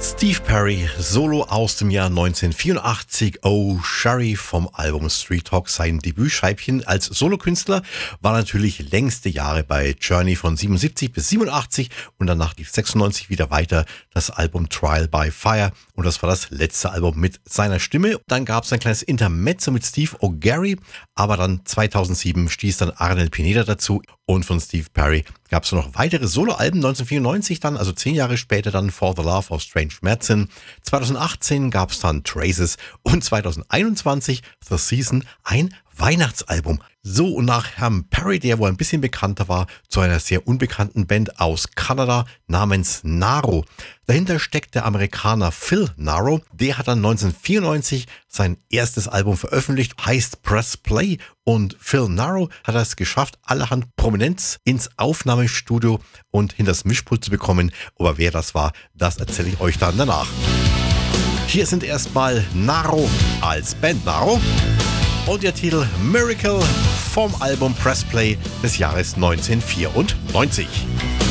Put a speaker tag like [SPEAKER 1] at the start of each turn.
[SPEAKER 1] Steve Perry, Solo aus dem Jahr 1984, Oh Sherry vom Album Street Talk. Sein Debütscheibchen als Solokünstler war natürlich längste Jahre bei Journey von 77 bis 87 und danach lief 96 wieder weiter das Album Trial by Fire und das war das letzte Album mit seiner Stimme. Dann gab es ein kleines Intermezzo mit Steve O'Gary, aber dann 2007 stieß dann Arnel Pineda dazu und von Steve Perry gab es noch weitere Soloalben, 1994 dann, also 10 Jahre später dann For the Love of Strange Medicine. 2018 gab es dann Traces und 2021 The Season, ein Weihnachtsalbum. So, und nach Herrn Perry, der wohl ein bisschen bekannter war, zu einer sehr unbekannten Band aus Kanada namens Naro. Dahinter steckt der Amerikaner Phil Naro. Der hat dann 1994 sein erstes Album veröffentlicht, heißt Press Play. Und Phil Naro hat es geschafft, allerhand Prominenz ins Aufnahmestudio und hinters Mischpult zu bekommen. Aber wer das war, das erzähle ich euch dann danach. Hier sind erstmal Naro als Band Naro. Und der Titel Miracle vom Album Press Play des Jahres 1994.